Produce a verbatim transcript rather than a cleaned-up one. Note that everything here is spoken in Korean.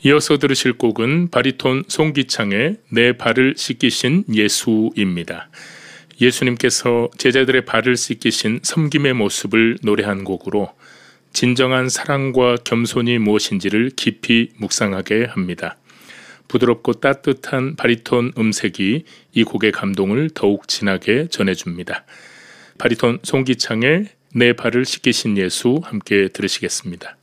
이어서 들으실 곡은 바리톤 송기창의 내 발을 씻기신 예수입니다. 예수님께서 제자들의 발을 씻기신 섬김의 모습을 노래한 곡으로 진정한 사랑과 겸손이 무엇인지를 깊이 묵상하게 합니다. 부드럽고 따뜻한 바리톤 음색이 이 곡의 감동을 더욱 진하게 전해줍니다. 바리톤 송기창의 내 발을 씻기신 예수 함께 들으시겠습니다.